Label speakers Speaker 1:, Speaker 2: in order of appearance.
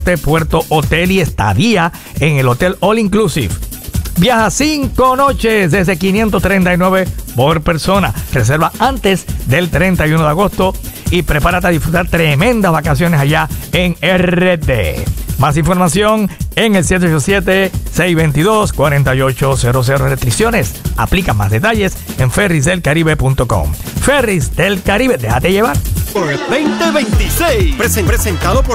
Speaker 1: Puerto Hotel y estadía en el Hotel All Inclusive. Viaja 5 noches desde 539 por persona. Reserva antes del 31 de agosto y prepárate a disfrutar tremendas vacaciones allá en RD. Más información en el 787-622-4800. Restricciones. Aplica más detalles en ferrisdelcaribe.com. Ferris del Caribe, déjate llevar.
Speaker 2: Por 2026. Presentado por